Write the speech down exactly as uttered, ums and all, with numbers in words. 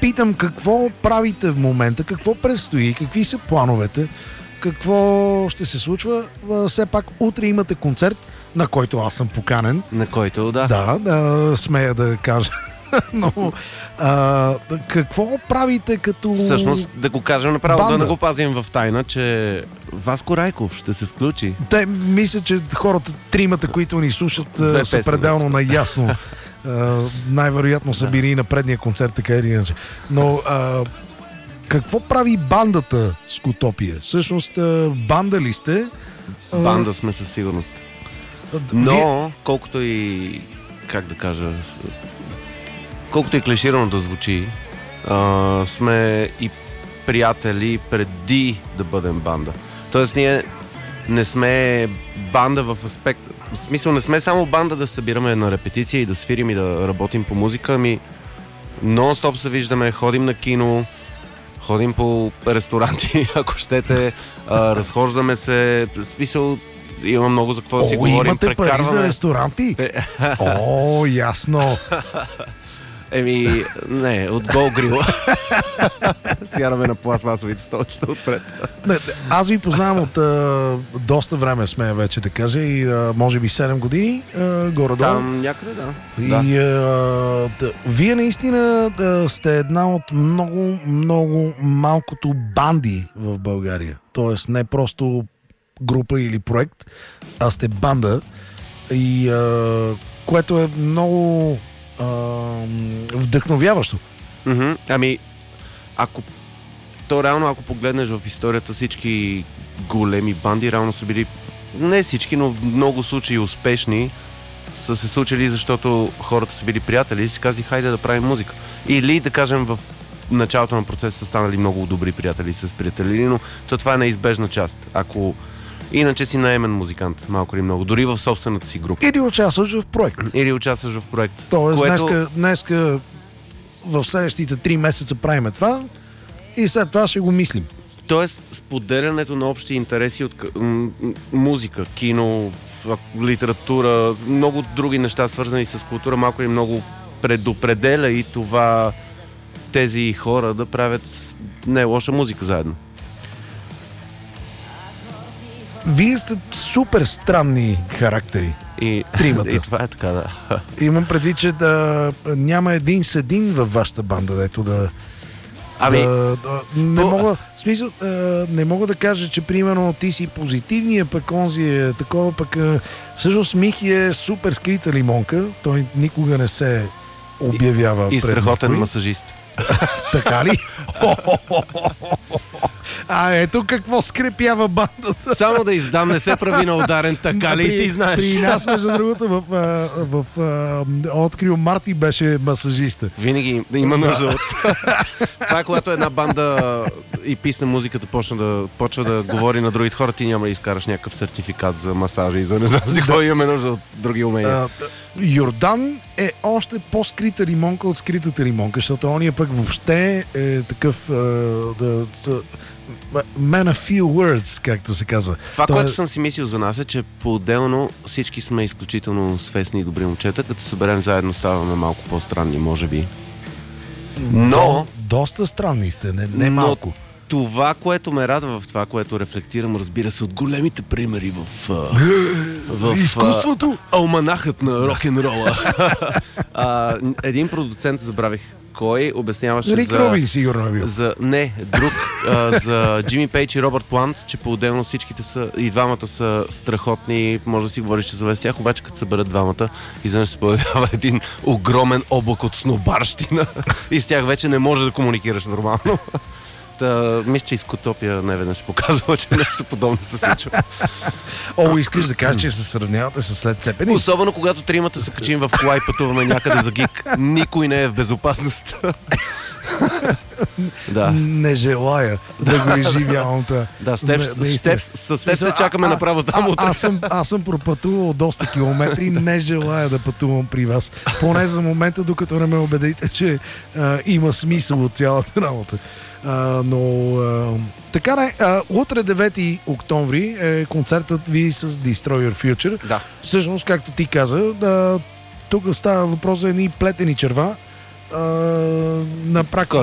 питам какво правите в момента, какво предстои, какви са плановете, какво ще се случва. Все пак утре имате концерт, на който аз съм поканен. На който, да. Да, да смея да кажа. Но а, какво правите като Всъщност, да го кажем направо, банда? да не го пазим в тайна, че Васко Райков ще се включи. Те, мисля, че хората, тримата, които ни слушат, Две са песни, пределно наясно. Uh, най-вероятно са Да. били и на предния концерт, така или иначе. Но uh, какво прави бандата Скутопия? Всъщност, uh, банда ли сте? Uh, Банда сме със сигурност. Вие... Но, колкото и, как да кажа, колкото и клиширано да звучи, а, сме и приятели преди да бъдем банда. Тоест ние не сме банда в аспект, в смисъл не сме само банда да събираме на репетиция и да свирим и да работим по музика, ами нон-стоп се виждаме, ходим на кино, ходим по ресторанти, ако щете, а, разхождаме се, в смисъл има много за какво да си О, говорим. имате пари за ресторанти? О, ясно. Еми, не, от гол грила. Сяраме на пластмасовите столчета отпред. Не, аз ви познавам от а, доста време, смея вече да кажа, и а, може би седем години, а, горе-долу. Там някъде, да. И а, да, вие наистина да, сте една от много, много малкото банди в България. Тоест не просто група или проект, а сте банда. И а, което е много а, вдъхновяващо. Mm-hmm. Ами, ако то реално, ако погледнеш в историята, всички големи банди реално са били, не всички, но в много случаи успешни, са се случили, защото хората са били приятели и си казали, хайде да правим музика. Или, да кажем, в началото на процеса са станали много добри приятели с приятели, но то това е неизбежна част. Ако иначе си наемен музикант, малко или много, дори в собствената си група. Или участваш в проект. Или участваш в проект. Тоест, което... днеска, днеска в следващите три месеца правиме това и след това ще го мислим. Тоест, споделянето на общи интереси от м- м- музика, кино, литература, много други неща, свързани с култура, малко или много предопределя и това тези хора да правят не лоша музика заедно. Вие сте супер странни характери. И, Тримата. и това е така, да. Имам предвид, че да няма един седин във вашата банда, дето да... Ами, да, да не, то... мога, в смисъл, а, не мога да кажа, че примерно ти си позитивния, пък онзи е такова, пък а, всъщност Михи е супер скрита лимонка. Той никога не се обявява и пред страхотен никой. масажист. Така ли? А ето какво скрепява бандата. Само да издам, не се прави на ударен, така ли? При, Ти знаеш. При нас, между другото, в, в, в, в Открил Марти беше масажиста. Винаги има нужда от... Това е когато една банда и писне музиката почва да, почва да говори на другите хора, ти няма да изкараш някакъв сертификат за масажа и за не знам си какво, имаме нужда от други умения. А, Йордан е още по-скрита лимонка от скритата лимонка, защото ония пък въобще е такъв а, да, да, man of few words, както се казва. Това, Той... което съм си мислил за нас е, че по-отделно всички сме изключително свестни и добри момчета, като съберем заедно ставаме малко по-странни, може би. Но... До, доста странни сте, не, не но малко. Това, което ме радва в това, което рефлектирам, разбира се, от големите примери в... в изкуството! Алманахът на рок-н-рола. а, един продуцент, забравих кой, обясняваше Рик за... Рубин сигурно е бил. За, не, друг, а, за Джимми Пейдж и Робърт Плант, че по-отделно всичките са, и двамата са страхотни, може да си говориш, че завест тях, обаче като съберат двамата, изведнъж се появява един огромен облак от снобарщина и с тях вече не може да комуникираш нормално. Та, мисля, че Скутопия неведнъж показва, че нещо подобно се случва. О, искаш да кажеш, че се сравнявате с Led Zeppelin? Особено когато тримата се качим в кола и пътуваме някъде за гик. Никой не е в безопасност. Да. Не желая да го изживявам това. Да, с теб, с теб, с теб се чакаме а, направо там а, утре. аз, съм, аз съм пропътувал доста километри, не желая да пътувам при вас. Поне за момента, докато не ме убедите, че а, има смисъл от цялата работа. А, но а, така не, а, утре девети октомври е концертът ви с Destroy Your Future. Да. Всъщност, както ти каза, да, тук става въпрос за едни плетени черва а, на практика.